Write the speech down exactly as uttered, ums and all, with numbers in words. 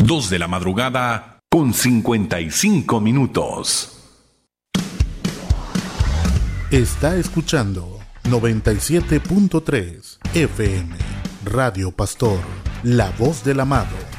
dos de la madrugada con cincuenta y cinco minutos. Está escuchando noventa y siete punto tres F M, Radio Pastor, la voz del amado.